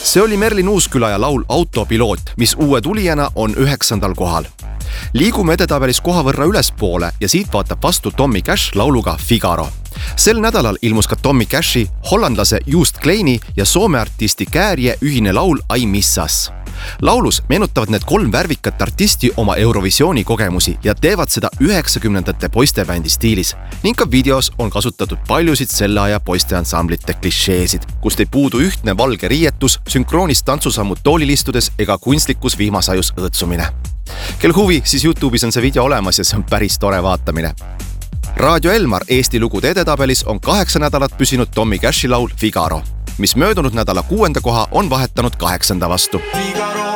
See oli Merlin Uuskülaja laul Autopiloot, mis uue tulijana on 9. kohal. Liigume edetabelis koha võrra ülespoole ja siit vaatab vastu Tommy Cash lauluga Figaro. Sel nädalal ilmus ka Tommy Cashi, hollandlase Joost Kleini ja Soome artisti Käärie ühine laul Ai missas. Laulus meenutavad need 3 värvikat artisti oma Eurovisiooni kogemusi ja teevad seda 90ndate poistebändi stiilis. Ning ka videos on kasutatud paljusid selle aja poisteansamblite klišeesid, kust ei puudu ühtne valge riietus, sünkroonis tantsusammud toolil istudes ega kunstlikus vihmasajus õõtsumine. Kel huvi, siis YouTube'is on see video olemas ja see on päris tore vaatamine. Raadio Elmar Eesti lugude edetabelis on 8 nädalat püsinud Tommy Cashi laul Figaro, mis möödunud nädala 6. koha on vahetanud 8. vastu.